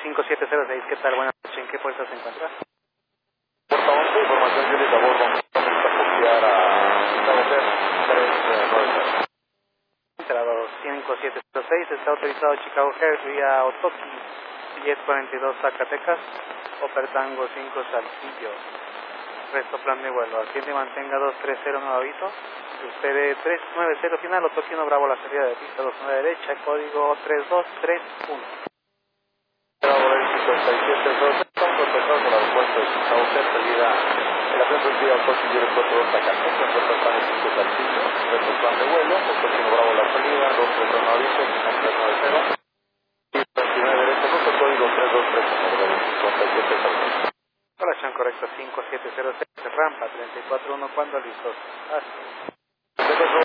5706, ¿qué tal? Buenas noches, ¿en qué puerta se encuentra? Por favor, su información yo les abordo. Vamos a copiar a Chicago Fair 399. Entrador 5706, está autorizado Chicago Air vía Otoki 1042 Zacatecas, Opertango 5 Saltillo. Resto plan de vuelo, atiende y mantenga 230 nuevo aviso. Usted 390 final, Otoki 1 Bravo, la salida de pista 29 derecha, código 3231. Bravo del 5712, estamos autorizados al aeropuerto de Chicago Fair, salida el avión vía Otoki 1042 Zacatecas, Opertango 5 Saltillo. Resto plan de vuelo, Otoki 1 Bravo, la salida 230 nuevo aviso, 390. 29 derecha, nuestro código 3231 57 Saltillo. Colación correcta 5706, rampa 341, cuando listos. Hasta.